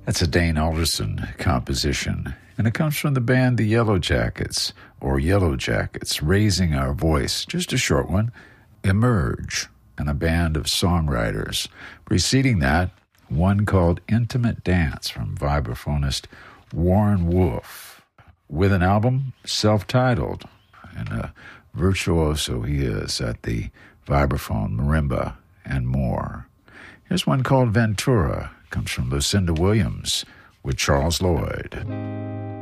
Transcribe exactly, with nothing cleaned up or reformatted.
That's a Dane Alderson composition, and it comes from the band The Yellow Jackets, or Yellow Jackets, Raising Our Voice, just a short one, Emerge, and a band of songwriters. Preceding that, one called Intimate Dance from vibraphonist Warren Wolf, with an album self-titled, and a virtuoso he is at the vibraphone, marimba, and more. Here's one called Ventura, comes from Lucinda Williams with Charles Lloyd.